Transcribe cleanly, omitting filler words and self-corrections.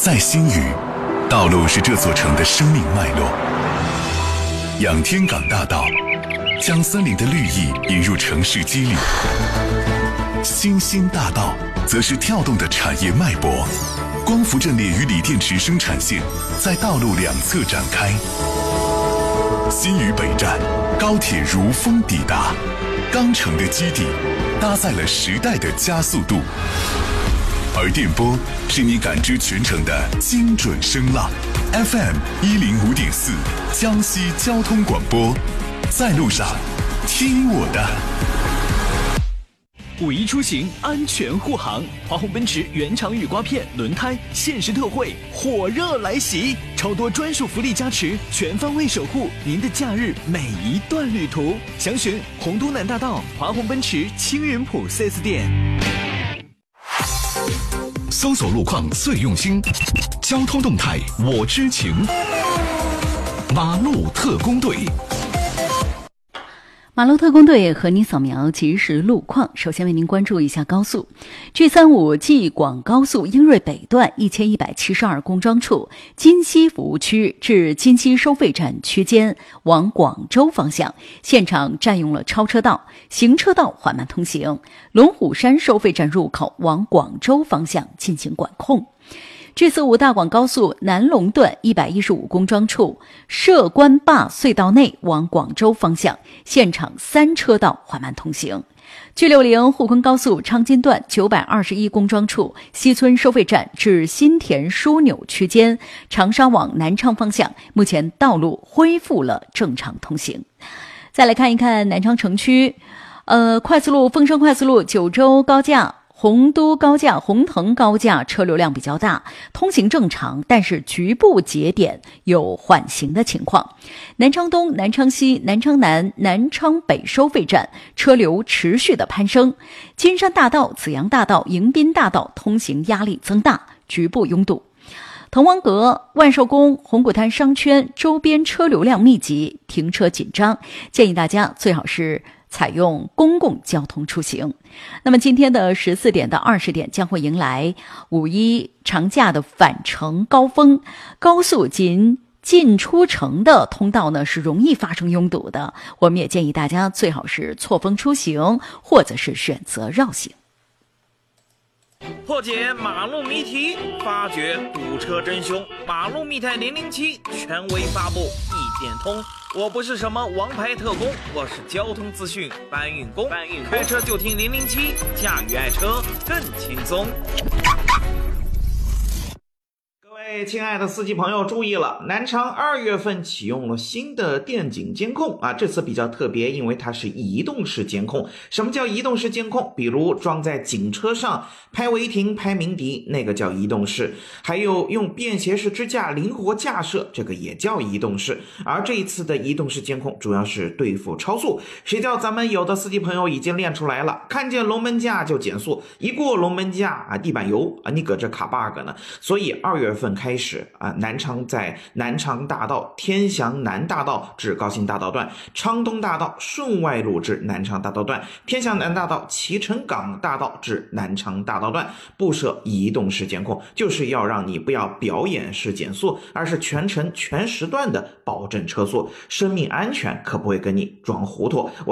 在新余，道路是这座城的生命脉络。仰天港大道将森林的绿意引入城市肌理，新兴大道则是跳动的产业脉搏。光伏阵列与锂电池生产线在道路两侧展开。新余北站，高铁如风抵达，钢城的基底搭载了时代的加速度，而电波是你感知全程的精准声浪。FM 105.4江西交通广播，在路上听我的。 五一出行安全护航，华虹奔驰原厂雨刮片轮胎限时特惠，火热来袭，超多专属福利加持，全方位守护您的假日每一段旅途。详询洪都南大道华虹奔驰青云浦 4S 店。 搜索路况最用心，交通动态我知情。马路特工队。 马路特工队和你扫描即时路况。首先为您关注一下高速 G35 济广高速英瑞北段1172公庄处金溪服务区至金溪收费站区间往广州方向，现场占用了超车道，行车道缓慢通行。龙虎山收费站入口往广州方向进行管控。G45 大广高速南龙段115公庄处涉关坝隧道内往广州方向，现场3车道缓慢通行。G60 沪昆高速昌金段921公庄处西村收费站至新田枢纽区间，长沙往南昌方向，目前道路恢复了正常通行。再来看一看南昌城区，快速路丰升快速路九州高架洪都高架、洪腾高架车流量比较大，通行正常，但是局部节点有缓行的情况。南昌东、南昌西、南昌南、南昌北收费站车流持续的攀升，金山大道、紫阳大道、迎宾大道通行压力增大，局部拥堵。滕王阁、万寿宫、红谷滩商圈周边车流量密集，停车紧张，建议大家最好是采用公共交通出行。那么今天的14点到20点将会迎来五一长假的返程高峰，高速进出城的通道呢是容易发生拥堵的，我们也建议大家最好是错峰出行，或者是选择绕行。 破解马路谜题，发掘堵车真凶。马路密探007权威发布，一点通。我不是什么王牌特工，我是交通资讯搬运工。开车就听007，驾驭爱车更轻松。各位亲爱的司机朋友注意了，南昌2月份启用了新的电警监控啊，这次比较特别，因为它是移动式监控。什么叫移动式监控？比如装在警车上拍违停、拍鸣笛，那个叫移动式；还有用便携式支架灵活架设，这个也叫移动式。而这一次的移动式监控主要是对付超速，谁叫咱们有的司机朋友已经练出来了，看见龙门架就减速，一过龙门架啊，地板油啊，你搁这卡 bug 呢。所以2月份开始啊，南昌在南昌大道、天祥南大道至高新大道段、昌东大道顺外路至南昌大道段、天祥南大道、齐城港大道至南昌大道段布设移动式监控，就是要让你不要表演式减速，而是全程全时段的保证车速，生命安全可不会跟你装糊涂。